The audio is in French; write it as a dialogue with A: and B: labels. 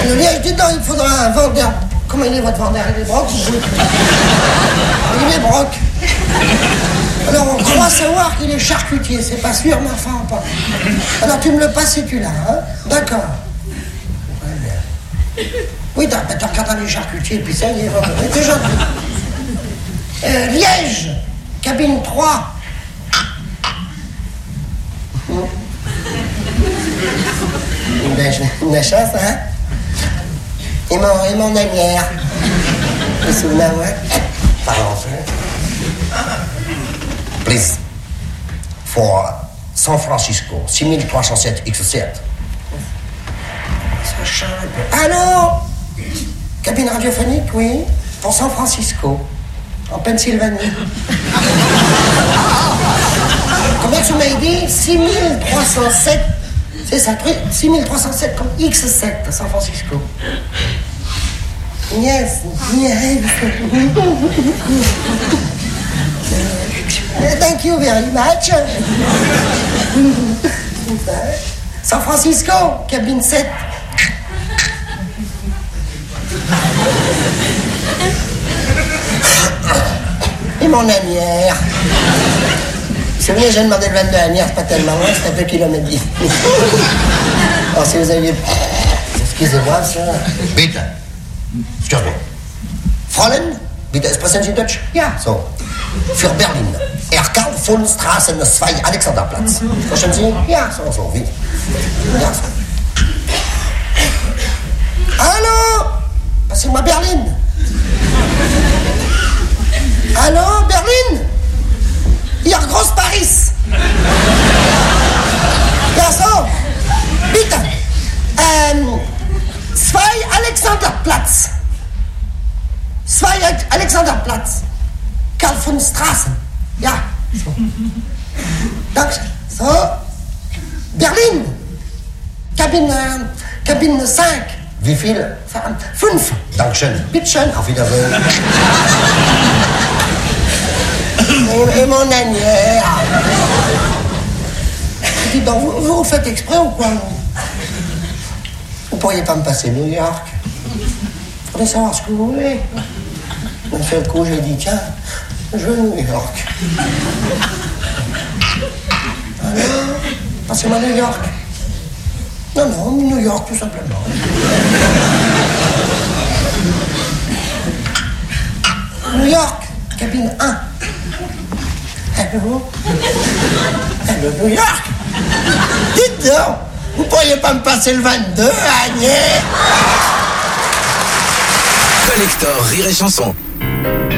A: Le Liège, dites donc, il faudra un vendeur. Comment il est votre vendeur? Il est broc ou il est broc. Alors on croit savoir qu'il est charcutier, c'est pas sûr, mais enfin pas. Alors tu me le passes si tu l'as, hein? D'accord. Oui, t'as regardé les charcutiers, puis ça y est, t'es gentil. Liège, cabine 3. Une chance, hein? Et mon anière. Tu te souviens, ouais? Pardon, please. For San Francisco, 6307 X7. Ça change un peu. Allô? Cabine radiophonique, oui. Pour San Francisco, en Pennsylvanie. Combien tu m'as dit? 6307. C'est ça, 6307 comme X7 à San Francisco. Yes, yes. Thank you very much. San Francisco, cabine 7. Et mon anière. Vous savez, j'ai demandé le 22 anière, c'est pas tellement loin, c'est un peu kilomètre 10. Alors si vous aviez... Excusez-moi, ça...
B: Bitte. Excuse me.
A: Fräulein,
B: bitte, sprechen Sie Deutsch?
A: Ja.
B: So. Für Berlin. Karl von Straßen 2, Alexanderplatz. Verstehen Sie?
A: Ja.
B: So, wie?
A: Ja. Allô? Passez-moi Berlin. Allô, Berlin? Hier, Grosse Paris. Ja, so. Bitte. 2 Alexanderplatz. 2 Alexanderplatz. Karl von Straßen. Ja. So. Danke. So. Berlin. Cabine 5.
B: Wie viele?
A: 5.
B: Dankeschön.
A: Bitteschön.
B: Auf Wiedersehen.
A: Et mon anière. Dis donc, vous faites exprès ou quoi? Vous pourriez pas me passer New York? Faudrait savoir ce que vous voulez. D'un seul coup, j'ai dit, tiens, je veux New York. Alors, passez-moi New York. Non, New York, tout simplement. New York, cabine 1. Allô, New York? Dites donc, vous pourriez pas me passer le 22, Agnès?
C: Collector Rire et Chanson.